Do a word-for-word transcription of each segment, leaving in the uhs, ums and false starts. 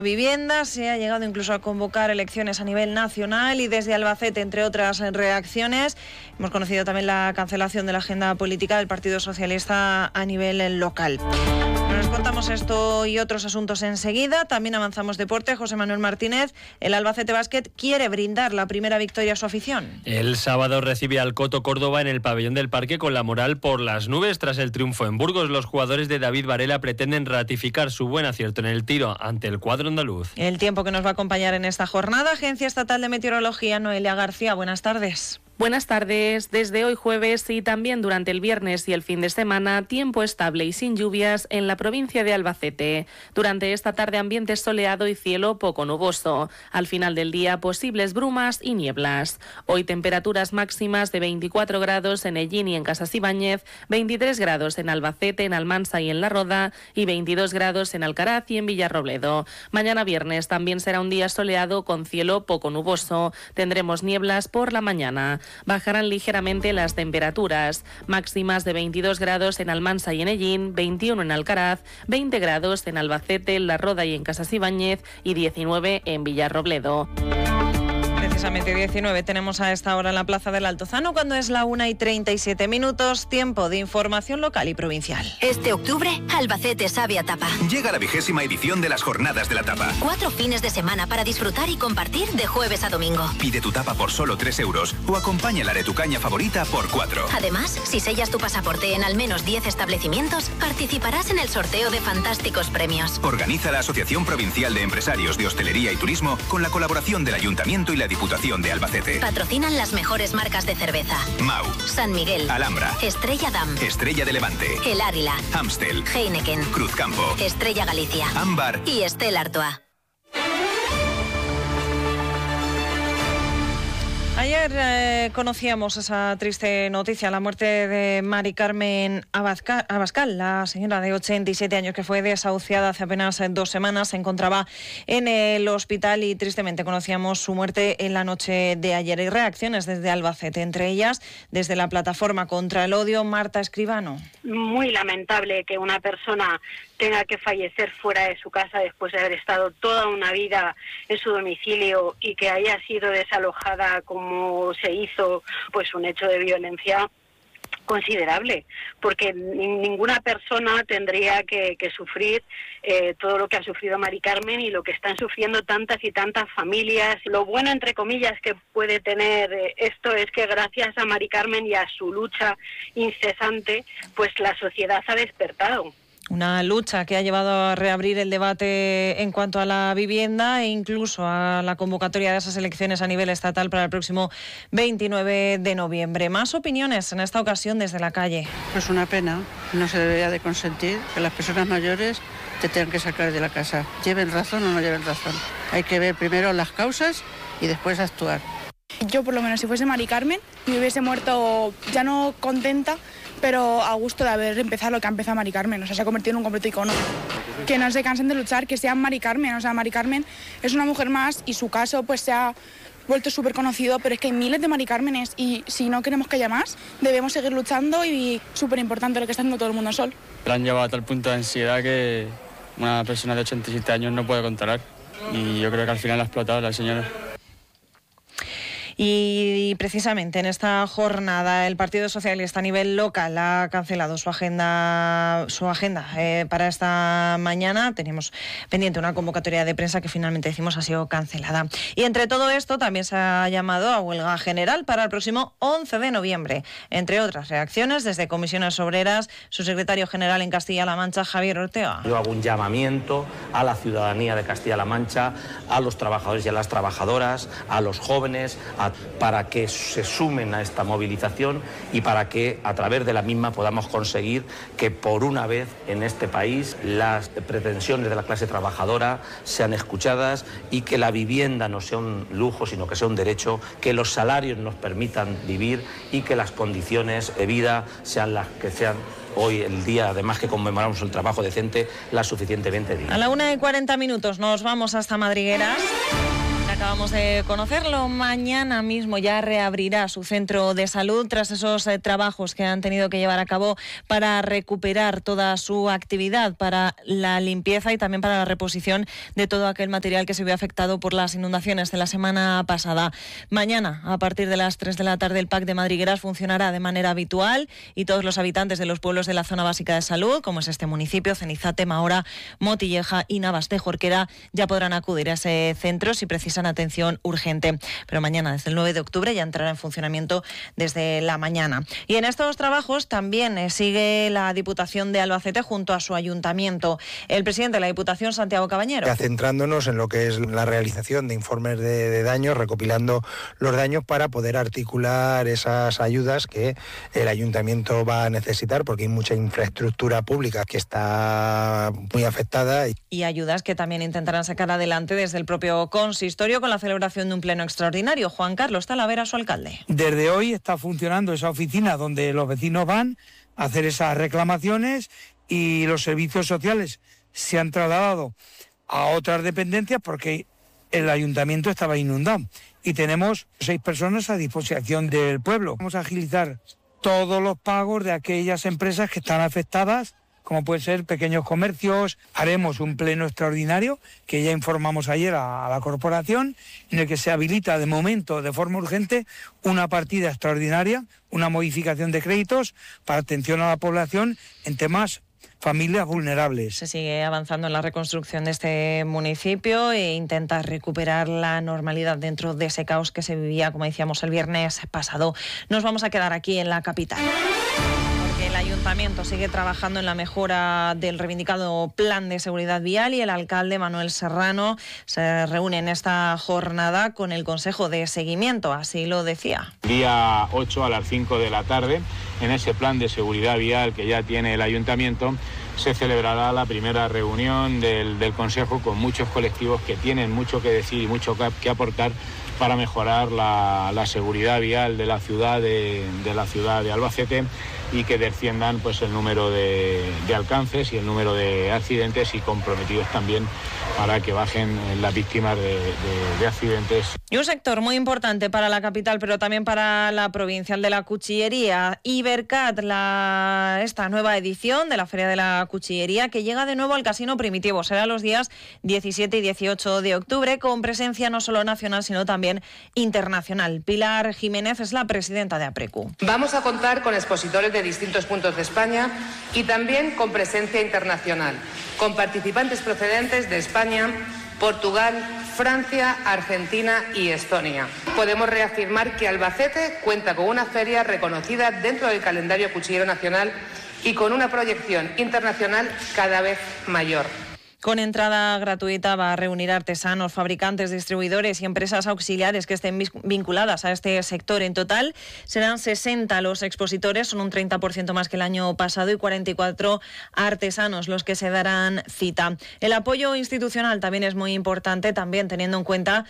Vivienda, se ha llegado incluso a convocar elecciones a nivel nacional y desde Albacete, entre otras reacciones, hemos conocido también la cancelación de la agenda política del Partido Socialista a nivel local. Nos contamos esto y otros asuntos enseguida. También avanzamos deporte. José Manuel Martínez, el Albacete Basket quiere brindar la primera victoria a su afición. El sábado recibe al Coto Córdoba en el pabellón del Parque con la moral por las nubes tras el triunfo en Burgos. Los jugadores de David Varela pretenden ratificar su buen acierto en el tiro ante el cuadro andaluz. El tiempo que nos va a acompañar en esta jornada, Agencia Estatal de Meteorología, Noelia García, buenas tardes. Buenas tardes. Desde hoy jueves y también durante el viernes y el fin de semana, tiempo estable y sin lluvias en la provincia de Albacete. Durante esta tarde, ambiente soleado y cielo poco nuboso. Al final del día, posibles brumas y nieblas. Hoy temperaturas máximas de veinticuatro grados en Ellín y en Casasibáñez, veintitrés grados en Albacete, en Almansa y en La Roda y veintidós grados en Alcaraz y en Villarrobledo. Mañana viernes también será un día soleado con cielo poco nuboso. Tendremos nieblas por la mañana. Bajarán ligeramente las temperaturas, máximas de veintidós grados en Almansa y en Ellín, veintiuno en Alcaraz, veinte grados en Albacete, La Roda y en Casasibáñez y diecinueve en Villarrobledo. Precisamente diecinueve tenemos a esta hora en la Plaza del Altozano, cuando es la una y treinta y siete minutos, tiempo de información local y provincial. Este octubre, Albacete sabe a tapa. Llega la vigésima edición de las Jornadas de la Tapa. Cuatro fines de semana para disfrutar y compartir de jueves a domingo. Pide tu tapa por solo tres euros o acompáñala de tu caña favorita por cuatro. Además, si sellas tu pasaporte en al menos diez establecimientos, participarás en el sorteo de fantásticos premios. Organiza la Asociación Provincial de Empresarios de Hostelería y Turismo con la colaboración del Ayuntamiento y la Diputación de Albacete. Patrocinan las mejores marcas de cerveza: Mau, San Miguel, Alhambra, Estrella Damm, Estrella de Levante, El Águila, Amstel, Heineken, Cruzcampo, Estrella Galicia, Ámbar y Stella Artois. Ayer eh, conocíamos esa triste noticia, la muerte de Mari Carmen Abascal, Abascal, la señora de ochenta y siete años que fue desahuciada hace apenas dos semanas. Se encontraba en el hospital y tristemente conocíamos su muerte en la noche de ayer. Hay reacciones desde Albacete, entre ellas desde la plataforma contra el odio. Marta Escribano. Muy lamentable que una persona tenga que fallecer fuera de su casa después de haber estado toda una vida en su domicilio y que haya sido desalojada como se hizo, pues un hecho de violencia considerable, porque ninguna persona tendría que, que sufrir eh, todo lo que ha sufrido Mari Carmen y lo que están sufriendo tantas y tantas familias. Lo bueno, entre comillas, que puede tener eh, esto es que gracias a Mari Carmen y a su lucha incesante, pues la sociedad ha despertado. Una lucha que ha llevado a reabrir el debate en cuanto a la vivienda e incluso a la convocatoria de esas elecciones a nivel estatal para el próximo veintinueve de noviembre. Más opiniones en esta ocasión desde la calle. Pues una pena, no se debería de consentir que las personas mayores te tengan que sacar de la casa. Lleven razón o no lleven razón. Hay que ver primero las causas y después actuar. Yo, por lo menos, si fuese Mari Carmen, me hubiese muerto ya no contenta, pero a gusto de haber empezado lo que ha empezado Mari Carmen. O sea, se ha convertido en un completo icono. Que no se cansen de luchar, que sean Mari Carmen. O sea, Mari Carmen es una mujer más y su caso pues se ha vuelto súper conocido, pero es que hay miles de Mari Cármenes y si no queremos que haya más, debemos seguir luchando y súper importante lo que está haciendo todo el mundo sol. La han llevado a tal punto de ansiedad que una persona de ochenta y siete años no puede controlar y yo creo que al final ha explotado la señora. Y precisamente en esta jornada el Partido Socialista a nivel local ha cancelado su agenda su agenda eh, para esta mañana. Teníamos pendiente una convocatoria de prensa que finalmente decimos ha sido cancelada. Y entre todo esto también se ha llamado a huelga general para el próximo once de noviembre. Entre otras reacciones desde Comisiones Obreras, su secretario general en Castilla-La Mancha, Javier Ortega. Yo hago un llamamiento a la ciudadanía de Castilla-La Mancha, a los trabajadores y a las trabajadoras, a los jóvenes, a para que se sumen a esta movilización y para que a través de la misma podamos conseguir que por una vez en este país las pretensiones de la clase trabajadora sean escuchadas y que la vivienda no sea un lujo sino que sea un derecho, que los salarios nos permitan vivir y que las condiciones de vida sean las que sean hoy el día, además que conmemoramos el trabajo decente, las suficientemente dignas. A la una y cuarenta minutos nos vamos hasta Madrigueras. La Acabamos de conocerlo. Mañana mismo ya reabrirá su centro de salud tras esos eh, trabajos que han tenido que llevar a cabo para recuperar toda su actividad, para la limpieza y también para la reposición de todo aquel material que se vio afectado por las inundaciones de la semana pasada. Mañana, a partir de las tres de la tarde, el P A C de Madrigueras funcionará de manera habitual y todos los habitantes de los pueblos de la zona básica de salud, como es este municipio, Cenizate, Mahora, Motilleja y Navas de Jorquera, ya podrán acudir a ese centro si precisan atención urgente. Pero mañana, desde el nueve de octubre, ya entrará en funcionamiento desde la mañana. Y en estos trabajos también eh, sigue la Diputación de Albacete junto a su ayuntamiento. El presidente de la Diputación, Santiago Cabañero. Ya centrándonos en lo que es la realización de informes de, de daños, recopilando los daños para poder articular esas ayudas que el ayuntamiento va a necesitar, porque hay mucha infraestructura pública que está muy afectada. Y ayudas que también intentarán sacar adelante desde el propio consistorio con la celebración de un pleno extraordinario. Juan Carlos Talavera, su alcalde. Desde hoy está funcionando esa oficina donde los vecinos van a hacer esas reclamaciones y los servicios sociales se han trasladado a otras dependencias porque el ayuntamiento estaba inundado y tenemos seis personas a disposición del pueblo. Vamos a agilizar todos los pagos de aquellas empresas que están afectadas, como pueden ser pequeños comercios. Haremos un pleno extraordinario que ya informamos ayer a, a la corporación, en el que se habilita de momento, de forma urgente, una partida extraordinaria, una modificación de créditos para atención a la población en temas familias vulnerables. Se sigue avanzando en la reconstrucción de este municipio e intenta recuperar la normalidad dentro de ese caos que se vivía, como decíamos, el viernes pasado. Nos vamos a quedar aquí en la capital. El ayuntamiento sigue trabajando en la mejora del reivindicado plan de seguridad vial y el alcalde Manuel Serrano se reúne en esta jornada con el Consejo de Seguimiento, así lo decía. Día ocho a las cinco de la tarde, en ese plan de seguridad vial que ya tiene el ayuntamiento, se celebrará la primera reunión del, del Consejo con muchos colectivos que tienen mucho que decir y mucho que, que aportar para mejorar la, la seguridad vial de la ciudad de, de la ciudad de Albacete, y que desciendan pues el número de, de alcances y el número de accidentes, y comprometidos también para que bajen las víctimas de, de, de accidentes. Y un sector muy importante para la capital, pero también para la provincia, el de la cuchillería. Ibercat, la, esta nueva edición de la Feria de la Cuchillería, que llega de nuevo al Casino Primitivo. Será los días diecisiete y dieciocho de octubre, con presencia no solo nacional, sino también internacional. Pilar Jiménez es la presidenta de APRECU. Vamos a contar con expositores de distintos puntos de España y también con presencia internacional, con participantes procedentes de España, Portugal, Francia, Argentina y Estonia. Podemos reafirmar que Albacete cuenta con una feria reconocida dentro del calendario cuchillero nacional y con una proyección internacional cada vez mayor. Con entrada gratuita va a reunir artesanos, fabricantes, distribuidores y empresas auxiliares que estén vinculadas a este sector. En total serán sesenta los expositores, son un treinta por ciento más que el año pasado, y cuarenta y cuatro artesanos los que se darán cita. El apoyo institucional también es muy importante, también teniendo en cuenta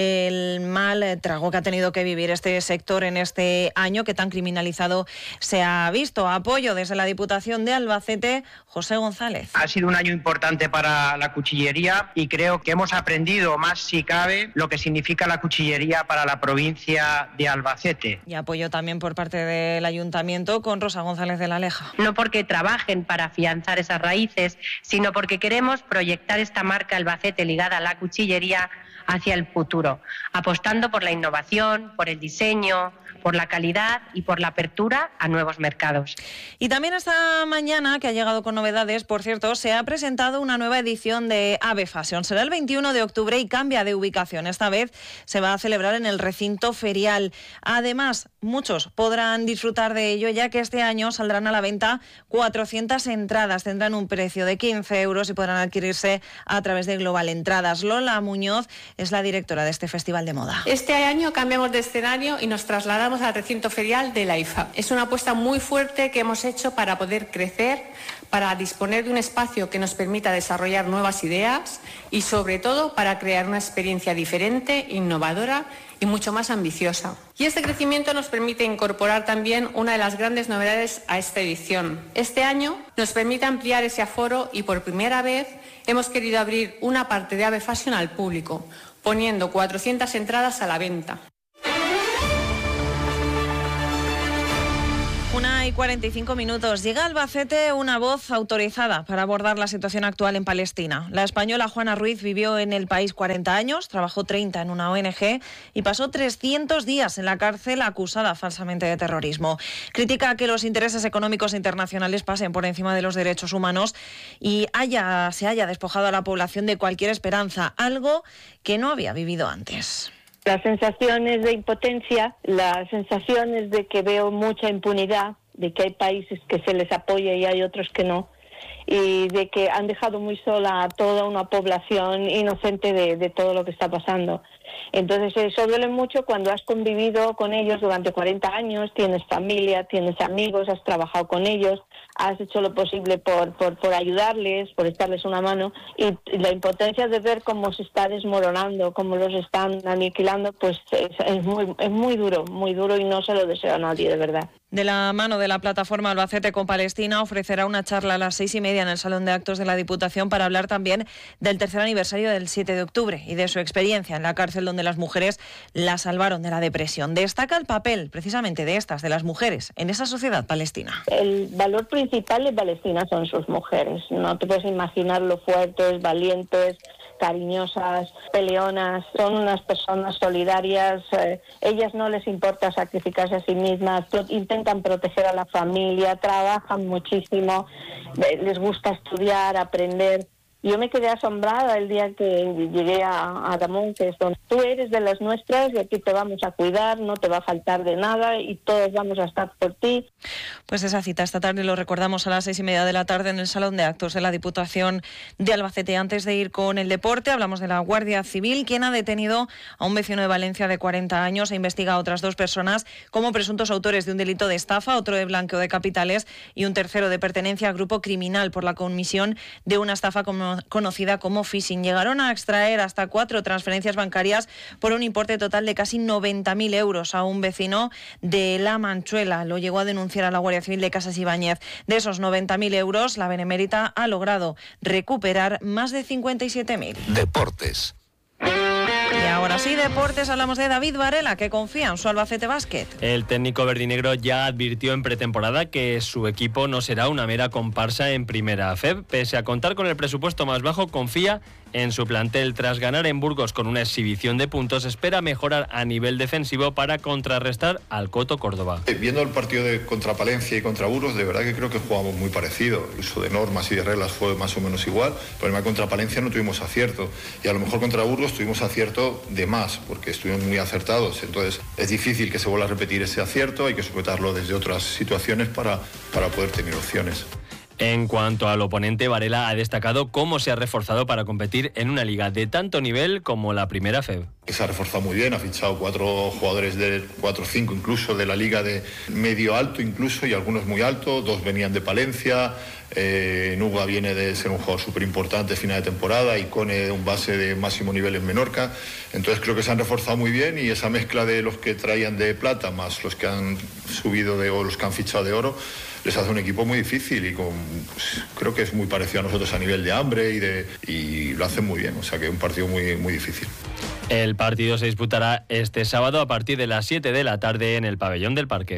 el mal trago que ha tenido que vivir este sector en este año, que tan criminalizado se ha visto. Apoyo desde la Diputación de Albacete, José González. Ha sido un año importante para la cuchillería y creo que hemos aprendido más, si cabe, lo que significa la cuchillería para la provincia de Albacete. Y apoyo también por parte del Ayuntamiento, con Rosa González de la Leja. No porque trabajen para afianzar esas raíces, sino porque queremos proyectar esta marca Albacete ligada a la cuchillería hacia el futuro, apostando por la innovación, por el diseño, por la calidad y por la apertura a nuevos mercados. Y también esta mañana, que ha llegado con novedades, por cierto, se ha presentado una nueva edición de Ave Fashion. Será el veintiuno de octubre y cambia de ubicación. Esta vez se va a celebrar en el recinto ferial. Además, muchos podrán disfrutar de ello, ya que este año saldrán a la venta cuatrocientas entradas. Tendrán un precio de quince euros y podrán adquirirse a través de Global Entradas. Lola Muñoz es la directora de este festival de moda. Este año cambiamos de escenario y nos trasladamos al recinto ferial de la I F A. Es una apuesta muy fuerte que hemos hecho para poder crecer, para disponer de un espacio que nos permita desarrollar nuevas ideas y, sobre todo, para crear una experiencia diferente, innovadora y mucho más ambiciosa. Y este crecimiento nos permite incorporar también una de las grandes novedades a esta edición. Este año nos permite ampliar ese aforo y, por primera vez, hemos querido abrir una parte de Ave Fashion al público, poniendo cuatrocientas entradas a la venta. Una y cuarenta y cinco minutos. Llega a Albacete una voz autorizada para abordar la situación actual en Palestina. La española Juana Ruiz vivió en el país cuarenta años, trabajó treinta en una O N G y pasó trescientos días en la cárcel acusada falsamente de terrorismo. Critica que los intereses económicos internacionales pasen por encima de los derechos humanos y haya, se haya despojado a la población de cualquier esperanza, algo que no había vivido antes. Las sensaciones de impotencia, las sensaciones de que veo mucha impunidad, de que hay países que se les apoya y hay otros que no, y de que han dejado muy sola a toda una población inocente de, de todo lo que está pasando. Entonces eso duele mucho cuando has convivido con ellos durante cuarenta años, tienes familia, tienes amigos, has trabajado con ellos, has hecho lo posible por, por, por ayudarles, por echarles una mano, y la impotencia de ver cómo se está desmoronando, cómo los están aniquilando, pues es, es, muy, es muy duro, muy duro, y no se lo deseo a nadie, de verdad. De la mano de la plataforma Albacete con Palestina, ofrecerá una charla a las seis y media en el Salón de Actos de la Diputación para hablar también del tercer aniversario del siete de octubre y de su experiencia en la cárcel donde las mujeres la salvaron de la depresión. Destaca el papel precisamente de estas, de las mujeres, en esa sociedad palestina. El valor principal de Palestina son sus mujeres. No te puedes imaginar lo fuertes, valientes, cariñosas, peleonas, son unas personas solidarias, eh, ellas no les importa sacrificarse a sí mismas, intentan proteger a la familia, trabajan muchísimo, eh, les gusta estudiar, aprender. Yo me quedé asombrada el día que llegué a, a Damón, que es donde tú eres de las nuestras y aquí te vamos a cuidar, no te va a faltar de nada y todos vamos a estar por ti. Pues esa cita esta tarde lo recordamos a las seis y media de la tarde en el Salón de Actos de la Diputación de Albacete. Antes de ir con el deporte, hablamos de la Guardia Civil, quien ha detenido a un vecino de Valencia de cuarenta años e investiga a otras dos personas como presuntos autores de un delito de estafa, otro de blanqueo de capitales y un tercero de pertenencia al grupo criminal por la comisión de una estafa como conocida como phishing. Llegaron a extraer hasta cuatro transferencias bancarias por un importe total de casi noventa mil euros a un vecino de La Manchuela. Lo llegó a denunciar a la Guardia Civil de Casas Ibáñez. De esos noventa mil euros, la Benemérita ha logrado recuperar más de cincuenta y siete mil. Deportes. Y ahora sí, deportes, hablamos de David Varela, que confía en su Albacete Basket. El técnico verdinegro ya advirtió en pretemporada que su equipo no será una mera comparsa en Primera F E B. Pese a contar con el presupuesto más bajo, confía en su plantel. Tras ganar en Burgos con una exhibición de puntos, espera mejorar a nivel defensivo para contrarrestar al Coto Córdoba. Viendo el partido de contra Palencia y contra Burgos, de verdad que creo que jugamos muy parecido. El uso de normas y de reglas fue más o menos igual. Pero contra Palencia no tuvimos acierto. Y a lo mejor contra Burgos tuvimos acierto de más, porque estuvimos muy acertados. Entonces es difícil que se vuelva a repetir ese acierto. Hay que sujetarlo desde otras situaciones para, para poder tener opciones. En cuanto al oponente, Varela ha destacado cómo se ha reforzado para competir en una liga de tanto nivel como la Primera F E B. Se ha reforzado muy bien, ha fichado cuatro jugadores de cuatro o cinco incluso de la liga de medio alto incluso y algunos muy altos, dos venían de Palencia, eh, Nuga viene de ser un jugador súper importante final de temporada y Cone un base de máximo nivel en Menorca. Entonces creo que se han reforzado muy bien y esa mezcla de los que traían de plata más los que han subido de oro, los que han fichado de oro, les hace un equipo muy difícil y con, pues, creo que es muy parecido a nosotros a nivel de hambre y, de, y lo hacen muy bien, o sea que es un partido muy, muy difícil. El partido se disputará este sábado a partir de las siete de la tarde en el pabellón del Parque.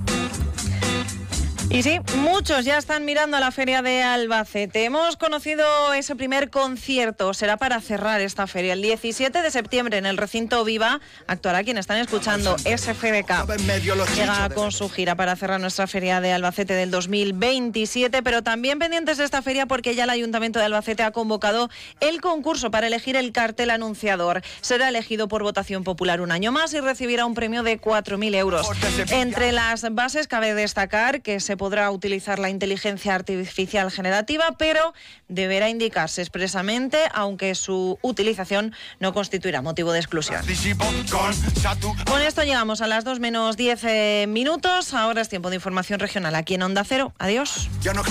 Y sí, muchos ya están mirando a la feria de Albacete. Hemos conocido ese primer concierto, será para cerrar esta feria. El diecisiete de septiembre en el recinto Viva actuará quien están escuchando, S F B K. Llega con su gira para cerrar nuestra feria de Albacete del dos mil veintisiete, pero también pendientes de esta feria porque ya el Ayuntamiento de Albacete ha convocado el concurso para elegir el cartel anunciador. Será elegido por votación popular un año más y recibirá un premio de cuatro mil euros. Entre las bases cabe destacar que se podrá utilizar la inteligencia artificial generativa, pero deberá indicarse expresamente, aunque su utilización no constituirá motivo de exclusión. Con esto llegamos a las dos menos diez minutos. Ahora es tiempo de información regional aquí en Onda Cero. Adiós.